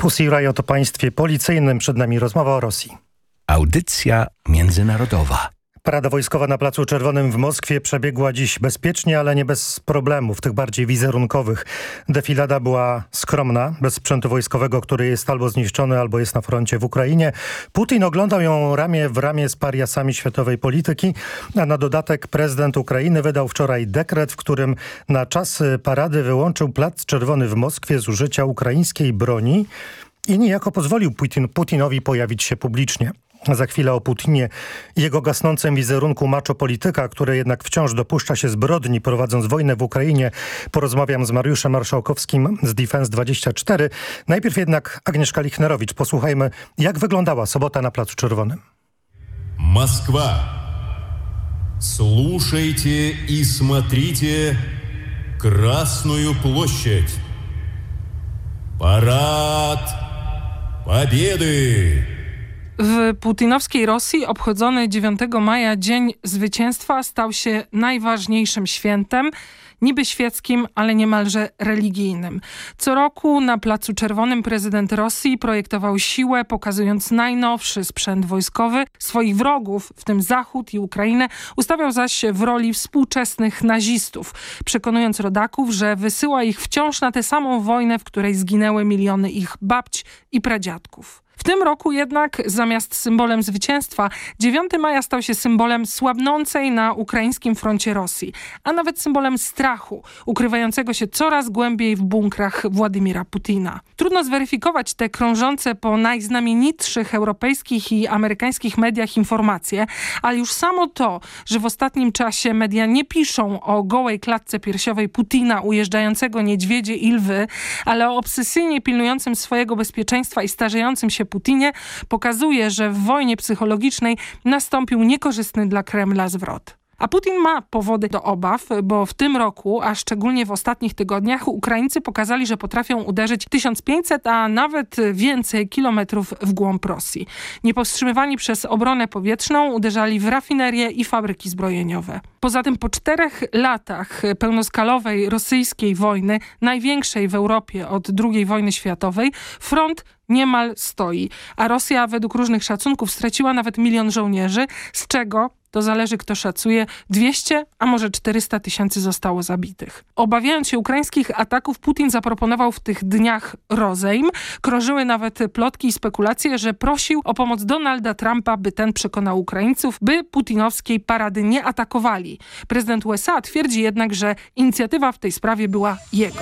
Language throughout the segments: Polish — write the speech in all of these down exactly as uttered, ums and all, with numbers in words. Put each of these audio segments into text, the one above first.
Pussy Riot o państwie policyjnym. Przed nami rozmowa o Rosji. Audycja międzynarodowa. Parada wojskowa na Placu Czerwonym w Moskwie przebiegła dziś bezpiecznie, ale nie bez problemów, tych bardziej wizerunkowych. Defilada była skromna, bez sprzętu wojskowego, który jest albo zniszczony, albo jest na froncie w Ukrainie. Putin oglądał ją ramię w ramię z pariasami światowej polityki, a na dodatek prezydent Ukrainy wydał wczoraj dekret, w którym na czas parady wyłączył Plac Czerwony w Moskwie z użycia ukraińskiej broni i niejako pozwolił Putin, Putinowi pojawić się publicznie. Za chwilę o Putinie i jego gasnącym wizerunku macho polityka, który jednak wciąż dopuszcza się zbrodni, prowadząc wojnę w Ukrainie, porozmawiam z Mariuszem Marszałkowskim z Defense dwadzieścia cztery. Najpierw jednak Agnieszka Lichnerowicz. Posłuchajmy, jak wyglądała sobota na Placu Czerwonym. Moskwa. Слушайте и смотрите Красную площадь. Парад Победы. W putinowskiej Rosji obchodzony dziewiątego maja Dzień Zwycięstwa stał się najważniejszym świętem, niby świeckim, ale niemalże religijnym. Co roku na Placu Czerwonym prezydent Rosji projektował siłę, pokazując najnowszy sprzęt wojskowy. Swoich wrogów, w tym Zachód i Ukrainę, ustawiał zaś w roli współczesnych nazistów, przekonując rodaków, że wysyła ich wciąż na tę samą wojnę, w której zginęły miliony ich babć i pradziadków. W tym roku jednak zamiast symbolem zwycięstwa dziewiątego maja stał się symbolem słabnącej na ukraińskim froncie Rosji, a nawet symbolem strachu, ukrywającego się coraz głębiej w bunkrach Władimira Putina. Trudno zweryfikować te krążące po najznamienitszych europejskich i amerykańskich mediach informacje, ale już samo to, że w ostatnim czasie media nie piszą o gołej klatce piersiowej Putina ujeżdżającego niedźwiedzie i lwy, ale o obsesyjnie pilnującym swojego bezpieczeństwa i starzejącym się Putinie, pokazuje, że w wojnie psychologicznej nastąpił niekorzystny dla Kremla zwrot. A Putin ma powody do obaw, bo w tym roku, a szczególnie w ostatnich tygodniach, Ukraińcy pokazali, że potrafią uderzyć tysiąc pięćset, a nawet więcej kilometrów w głąb Rosji. Niepowstrzymywani przez obronę powietrzną uderzali w rafinerie i fabryki zbrojeniowe. Poza tym po czterech latach pełnoskalowej rosyjskiej wojny, największej w Europie od drugiej wojny światowej, front niemal stoi, a Rosja według różnych szacunków straciła nawet milion żołnierzy, z czego, to zależy kto szacuje, dwieście, a może czterysta tysięcy zostało zabitych. Obawiając się ukraińskich ataków, Putin zaproponował w tych dniach rozejm. Krążyły nawet plotki i spekulacje, że prosił o pomoc Donalda Trumpa, by ten przekonał Ukraińców, by putinowskiej parady nie atakowali. Prezydent U S A twierdzi jednak, że inicjatywa w tej sprawie była jego.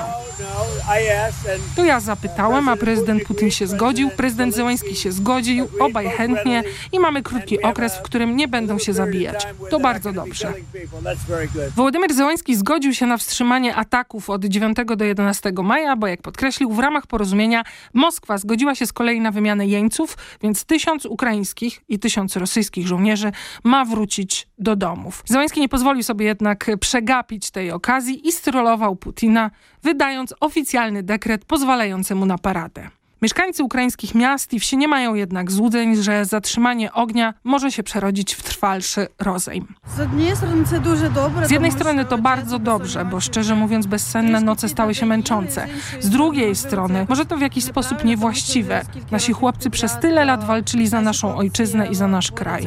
To ja zapytałem, a prezydent Putin się zgodził, prezydent Zełenski się zgodził, obaj chętnie i mamy krótki okres, w którym nie będą się zabijać. To bardzo dobrze. Wołodymyr Zełenski zgodził się na wstrzymanie ataków od dziewiątego do jedenastego maja, bo jak podkreślił, w ramach porozumienia Moskwa zgodziła się z kolei na wymianę jeńców, więc tysiąc ukraińskich i tysiąc rosyjskich żołnierzy ma wrócić do domów. Zełenski nie pozwolił sobie jednak przegapić tej okazji i strollował Putina, wydając oficjalny dekret pozwalający mu na paradę. Mieszkańcy ukraińskich miast i wsi nie mają jednak złudzeń, że zatrzymanie ognia może się przerodzić w trwalszy rozejm. Z jednej strony to bardzo dobrze, bo szczerze mówiąc bezsenne noce stały się męczące. Z drugiej strony może to w jakiś sposób niewłaściwe. Nasi chłopcy przez tyle lat walczyli za naszą ojczyznę i za nasz kraj.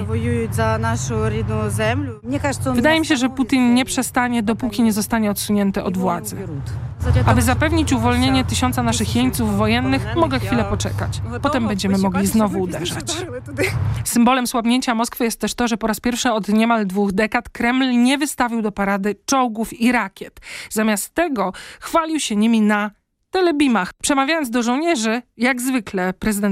Wydaje mi się, że Putin nie przestanie, dopóki nie zostanie odsunięty od władzy. Aby zapewnić uwolnienie tysiąca naszych jeńców wojennych, mogę chwilę poczekać. Potem będziemy mogli znowu uderzać. Symbolem słabnięcia Moskwy jest też to, że po raz pierwszy od niemal dwóch dekad Kreml nie wystawił do parady czołgów i rakiet. Zamiast tego chwalił się nimi na telebimach. Przemawiając do żołnierzy, jak zwykle prezydent